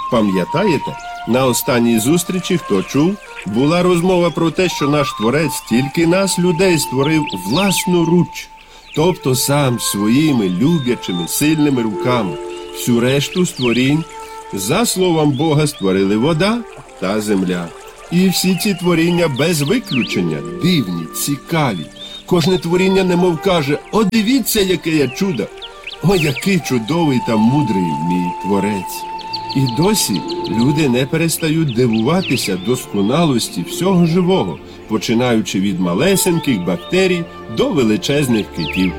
Пам'ятаєте, на останній зустрічі, хто чув, була розмова про те, що наш Творець тільки нас, людей, створив власноруч, тобто сам своїми люблячими, сильними руками. Всю решту створінь, за словом Бога, створили вода та земля. І всі ці творіння без виключення дивні, цікаві. Кожне творіння немов каже: «О, дивіться, яке я чудо! О, який чудовий та мудрий мій Творець!» І досі люди не перестають дивуватися досконалості всього живого, починаючи від малесеньких бактерій до величезних китів.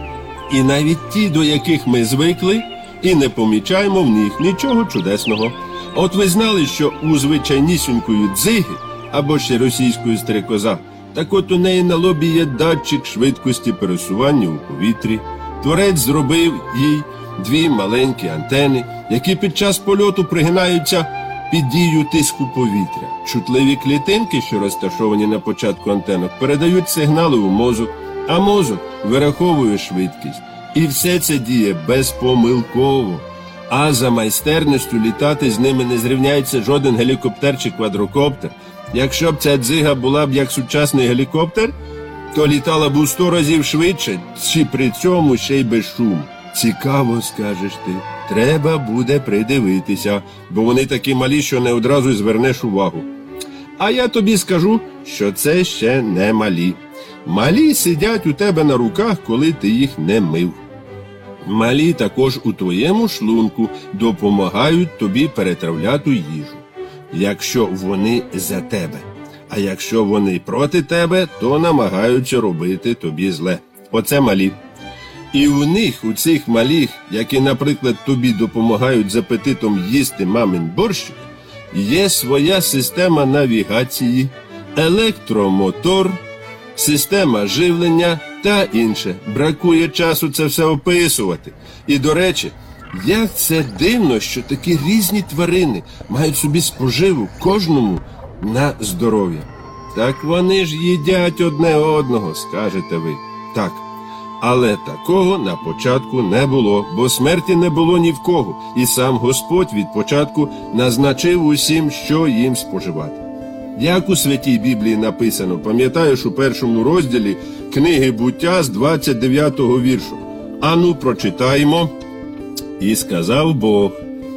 І навіть ті, до яких ми звикли, і не помічаємо в них нічого чудесного. От ви знали, що у звичайнісінької дзиги, або ще російської стрекоза, так от у неї на лобі є датчик швидкості пересування у повітрі. Творець зробив їй дві маленькі антени, які під час польоту пригинаються під дією тиску повітря. Чутливі клітинки, що розташовані на початку антенок, передають сигнали у мозок, а мозок вираховує швидкість. І все це діє безпомилково. А за майстерністю літати з ними не зрівняється жоден гелікоптер чи квадрокоптер. Якщо б ця дзига була б як сучасний гелікоптер, то літала б у 100 разів швидше, чи при цьому ще й без шуму. Цікаво, скажеш ти. Треба буде придивитися, бо вони такі малі, що не одразу звернеш увагу. А я тобі скажу, що це ще не малі. Малі сидять у тебе на руках, коли ти їх не мив. Малі також у твоєму шлунку допомагають тобі перетравляти їжу, якщо вони за тебе. А якщо вони проти тебе, то намагаються робити тобі зле. Оце малі. І у них, у цих малих, які, наприклад, тобі допомагають з апетитом їсти мамин борщик, є своя система навігації, електромотор, система живлення та інше. Бракує часу це все описувати. І, до речі, як це дивно, що такі різні тварини мають собі споживу кожному на здоров'я. Так вони ж їдять одне одного, скажете ви. Так. Але такого на початку не було, бо смерті не було ні в кого, і сам Господь від початку назначив усім, що їм споживати. Як у Святій Біблії написано, пам'ятаєш, у 1 розділі книги Буття з 29-го віршу. Ану, прочитаємо. «І сказав Бог,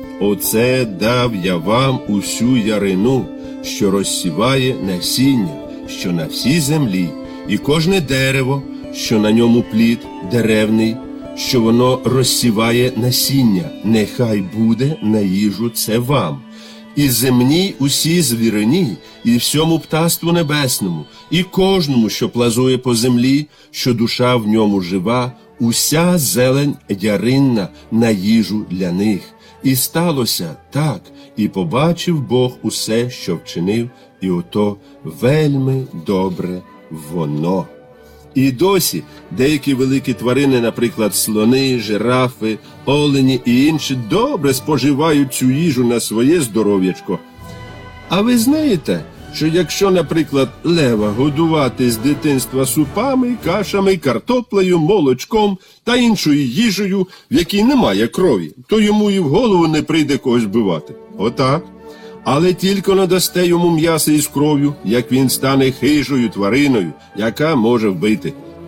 оце дав я вам усю ярину, що розсіває насіння, що на всій землі, і кожне дерево, що на ньому плід деревний, що воно розсіває насіння, нехай буде на їжу це вам. І земній усі звірині, і всьому птаству небесному, і кожному, що плазує по землі, що душа в ньому жива, уся зелень яринна на їжу для них. І сталося так, і побачив Бог усе, що вчинив, і ото вельми добре воно». І досі деякі великі тварини, наприклад, слони, жирафи, олені і інші, добре споживають цю їжу на своє здоров'ячко. А ви знаєте, що якщо, наприклад, лева годувати з дитинства супами, кашами, картоплею, молочком та іншою їжею, в якій немає крові, то йому і в голову не прийде когось вбивати. Отак. Але тільки надасте йому м'ясо із кров'ю, як він стане хижою твариною, яка може вбити.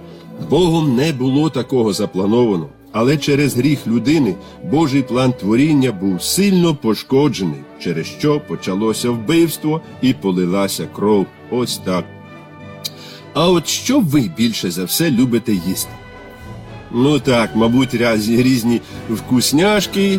Богом не було такого заплановано, але через гріх людини Божий план творіння був сильно пошкоджений, через що почалося вбивство і полилася кров. Ось так. А от що ви більше за все любите їсти? Ну так, мабуть, різні вкусняшки,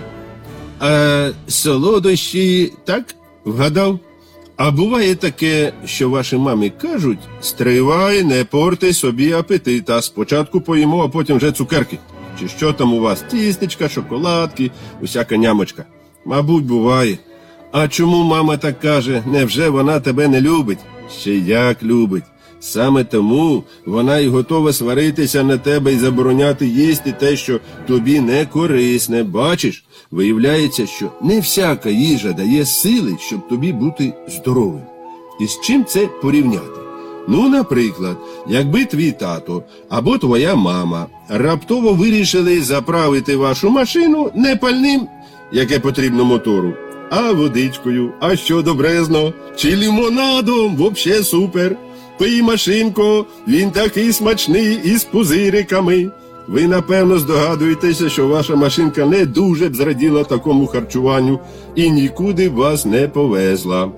солодощі, так? Вгадав? А буває таке, що ваші мами кажуть: «Стривай, не порти собі апетит, а спочатку поїмо, а потім вже цукерки». Чи що там у вас? Тістечка, шоколадки, усяка нямочка. Мабуть, буває. А чому мама так каже? Невже вона тебе не любить? Ще як любить. Саме тому вона й готова сваритися на тебе і забороняти їсти те, що тобі не корисне. Бачиш, виявляється, що не всяка їжа дає сили, щоб тобі бути здоровим. І з чим це порівняти? Ну, наприклад, якби твій тато або твоя мама раптово вирішили заправити вашу машину не пальним, яке потрібно мотору, А водичкою? А що добрезно? Чи лімонадом? Вообще супер. Пий, машинко, він такий смачний із пузириками. Ви, напевно, здогадуєтеся, що ваша машинка не дуже б зраділа такому харчуванню і нікуди б вас не повезла.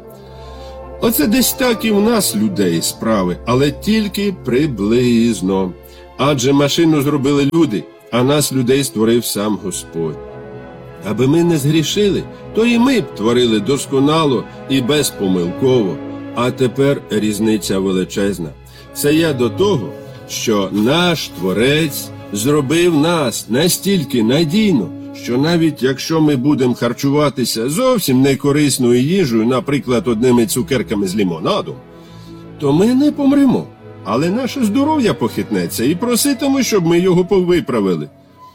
Оце десь так і в нас, людей, справи, але тільки приблизно. Адже машину зробили люди, а нас, людей, створив сам Господь. Аби ми не згрішили, то і ми б творили досконало і безпомилково. А тепер різниця величезна. Це я до того, що наш Творець зробив нас настільки надійно, що навіть якщо ми будемо харчуватися зовсім некорисною їжею, наприклад, одними цукерками з лімонадом, то ми не помремо, але наше здоров'я похитнеться і проситимемо, щоб ми його повиправили.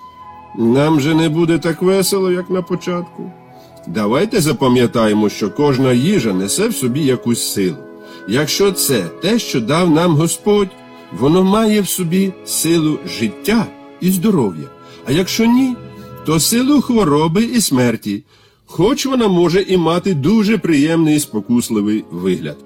Нам же не буде так весело, як на початку. Давайте запам'ятаємо, що кожна їжа несе в собі якусь силу. Якщо це те, що дав нам Господь, воно має в собі силу життя і здоров'я. А якщо ні, то силу хвороби і смерті, хоч вона може і мати дуже приємний і спокусливий вигляд.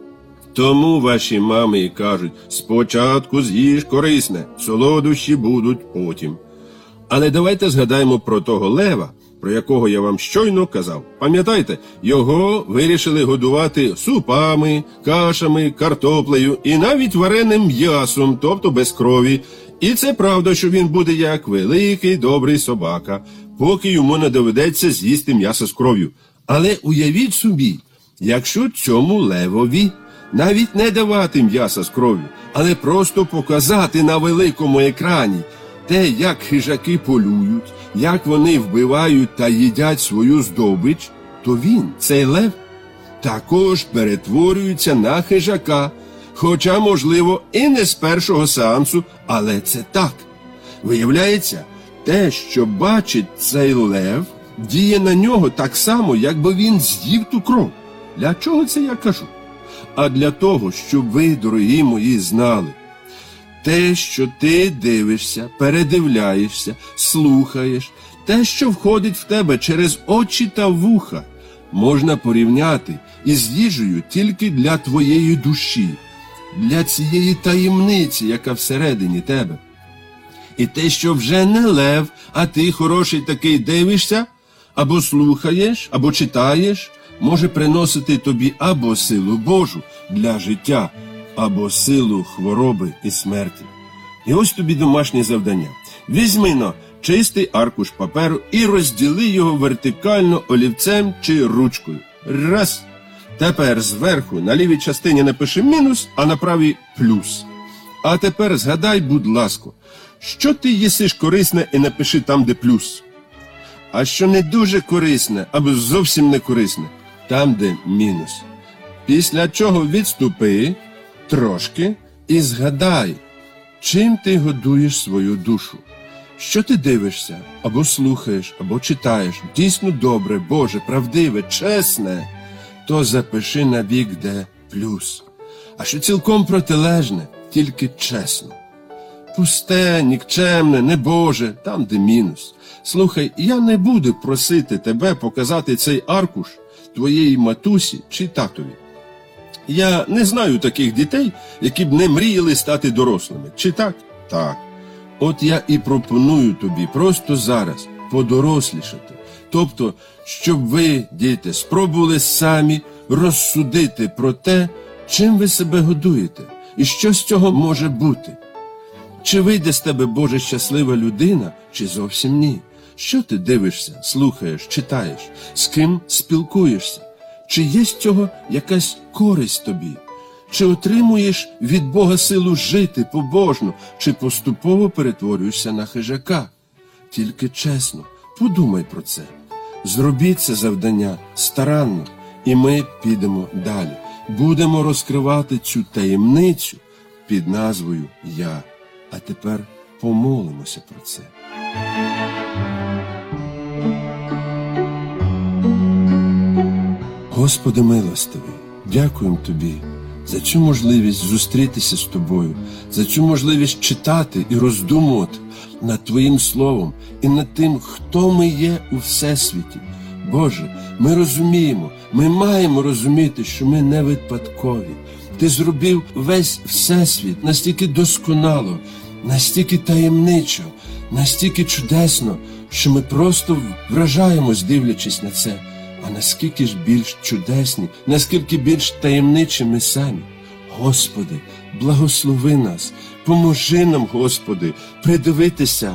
Тому ваші мами і кажуть, спочатку з'їж корисне, солодощі будуть потім. Але давайте згадаємо про того лева, про якого я вам щойно казав. Пам'ятаєте, його вирішили годувати супами, кашами, картоплею і навіть вареним м'ясом, тобто без крові. І це правда, що він буде як великий добрий собака, поки йому не доведеться з'їсти м'ясо з кров'ю. Але уявіть собі, якщо цьому левові навіть не давати м'яса з кров'ю, але просто показати на великому екрані те, як хижаки полюють, як вони вбивають та їдять свою здобич, то він, цей лев, також перетворюється на хижака, хоча, можливо, і не з першого сеансу, але це так. Виявляється, те, що бачить цей лев, діє на нього так само, якби він з'їв ту кров. Для чого це я кажу? А для того, щоб ви, дорогі мої, знали, те, що ти дивишся, передивляєшся, слухаєш, те, що входить в тебе через очі та вуха, можна порівняти із їжею тільки для твоєї душі, для цієї таємниці, яка всередині тебе. І те, що вже не лев, а ти, хороший такий, дивишся, або слухаєш, або читаєш, може приносити тобі або силу Божу для життя, або силу хвороби і смерті. І ось тобі домашнє завдання. Візьми-но чистий аркуш паперу і розділи його вертикально олівцем чи ручкою. Раз. Тепер зверху на лівій частині напиши мінус, а на правій плюс. А тепер згадай, будь ласка, що ти їсиш корисне і напиши там, де плюс. А що не дуже корисне, або зовсім не корисне, там, де мінус. Після чого відступи трошки і згадай, чим ти годуєш свою душу. Що ти дивишся, або слухаєш, або читаєш, дійсно добре, Боже, правдиве, чесне, то запиши на бік, де плюс. А що цілком протилежне, тільки чесно. Пусте, нікчемне, небоже, там, де мінус. Слухай, я не буду просити тебе показати цей аркуш твоєї матусі чи татові. Я не знаю таких дітей, які б не мріяли стати дорослими. Чи так? Так. От я і пропоную тобі просто зараз подорослішати. Тобто, щоб ви, діти, спробували самі розсудити про те, чим ви себе годуєте і що з цього може бути. Чи вийде з тебе, Боже, щаслива людина, чи зовсім ні? Що ти дивишся, слухаєш, читаєш? З ким спілкуєшся? Чи є з цього якась користь тобі? Чи отримуєш від Бога силу жити побожно, чи поступово перетворюєшся на хижака? Тільки чесно, подумай про це. Зробіть це завдання старанно, і ми підемо далі. Будемо розкривати цю таємницю під назвою «Я». А тепер помолимося про це. Господи милостивий, дякуємо Тобі за цю можливість зустрітися з Тобою, за цю можливість читати і роздумувати над Твоїм Словом і над тим, хто ми є у Всесвіті. Боже, ми розуміємо, ми маємо розуміти, що ми не випадкові. Ти зробив весь всесвіт настільки досконало, настільки таємничо, настільки чудесно, що ми просто вражаємось, дивлячись на це. А наскільки ж більш чудесні, наскільки більш таємничі ми самі. Господи, благослови нас, поможи нам, Господи, придивитися